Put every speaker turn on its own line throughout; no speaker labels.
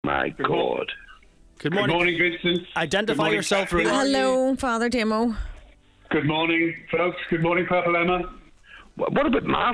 My God.
Good
Good
morning.
morning, Vincent.
Identify
Good morning,
yourself.
Catherine.
Who are you?
Hello, Father Demo.
Good morning, folks. Good morning, Purple Emma.
What about mass?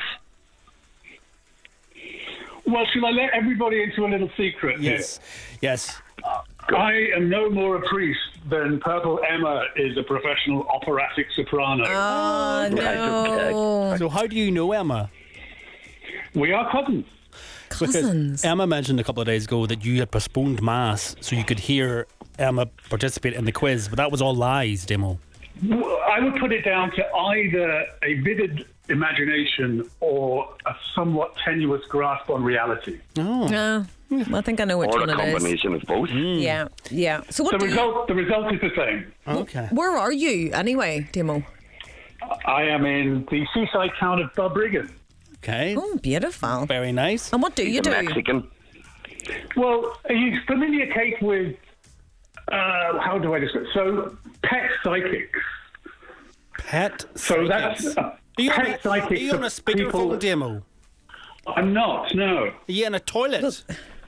Well, shall I let everybody into a little secret here?
Yes.
I am no more a priest than Purple Emma is a professional operatic soprano.
Oh, no.
So how do you know Emma?
We are cousins.
Cousins.
Emma mentioned a couple of days ago that you had postponed Mass so you could hear Emma participate in the quiz, but that was all lies, Demo.
Well, I would put it down to either a vivid imagination or a somewhat tenuous grasp on reality.
Well, I think I know which
Or
one
a
it is.
combination of both?
Yeah. So what
The result is the same.
Okay.
where are you anyway, Demo?
I am in the seaside town of Balbriggan.
Okay.
Oh, beautiful.
Very nice.
And what do you
The
do?
Mexican.
Well, are you familiar, Kate, with how do I describe it? So, pet psychics.
Pet
So
psychics.
that's
Are you on
pet
a,
psychics.
are you on a
of people-
speakerphone, Demo?
I'm not. No.
Are you in a toilet?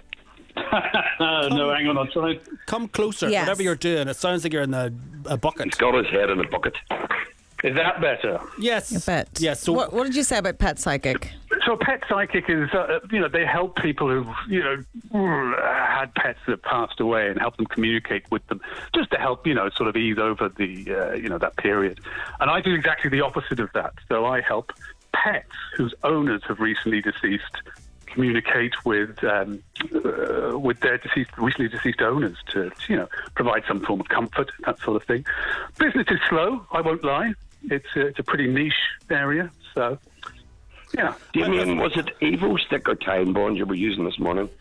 No, hang on. I'll try.
Come closer,
Yes.
whatever you're doing. It sounds like you're in a bucket.
He's got his head in a bucket.
Is that better?
Yes.
I bet.
Yes. So
what did you say about Pet Psychic?
So, pet psychic is they help people who've had pets that have passed away and help them communicate with them, just to help sort of ease over the that period. And I do exactly the opposite of that. So I help pets whose owners have recently deceased communicate with their recently deceased owners to provide some form of comfort, that sort of thing. Business is slow, I won't lie. It's a pretty niche area, so yeah.
Damien, was it Evo stick or time bond you were using this morning?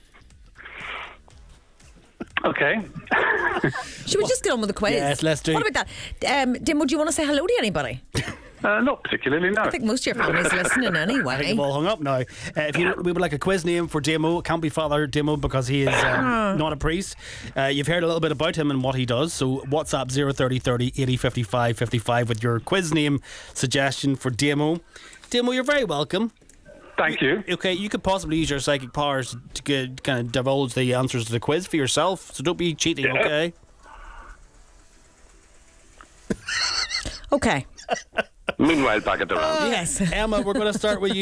Okay.
Should we just get on with the quiz?
Yes, let's do.
What about that? Demo, do you want to say hello to anybody?
Not particularly, no.
I think most of your family's listening anyway.
You've all hung up now. We would like a quiz name for Demo. It can't be Father Demo because he is not a priest. You've heard a little bit about him and what he does. So WhatsApp 030 30 80 55 55 with your quiz name suggestion for Demo. Demo, you're very welcome.
Thank you.
Okay, you could possibly use your psychic powers to kind of divulge the answers to the quiz for yourself. So don't be cheating,
Yeah.
okay?
Okay.
Meanwhile, back at the round.
Yes.
Emma, we're going to start with you.